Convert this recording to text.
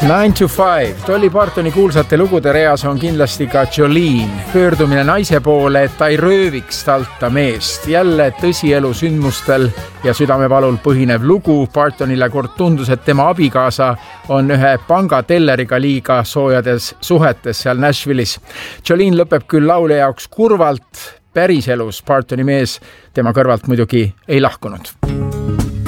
9 to 5. Dolly Partoni kuulsate lugude reas on kindlasti ka Jolene. Pöördumine naise poole, et ta ei rööviks talta meest. Jälle tõsielu sündmustel ja südamepalul põhinev lugu. Partonile kord tundus, et tema abikaasa on ühe pangatelleriga liiga soojades suhetes seal Nashville'is. Jolene lõpeb küll laulja jaoks kurvalt. Päriselus Partoni mees tema kõrvalt muidugi ei lahkunud.